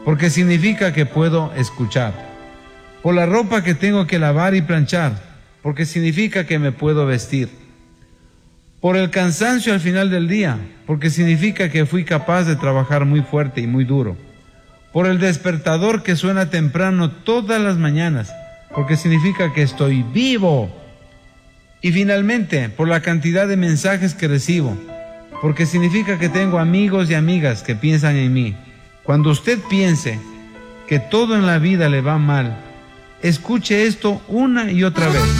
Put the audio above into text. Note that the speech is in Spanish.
porque significa que puedo escuchar. Por la ropa que tengo que lavar y planchar, porque significa que me puedo vestir. Por el cansancio al final del día, porque significa que fui capaz de trabajar muy fuerte y muy duro. Por el despertador que suena temprano todas las mañanas, porque significa que estoy vivo. Y finalmente, por la cantidad de mensajes que recibo, porque significa que tengo amigos y amigas que piensan en mí. Cuando usted piense que todo en la vida le va mal, escuche esto una y otra vez.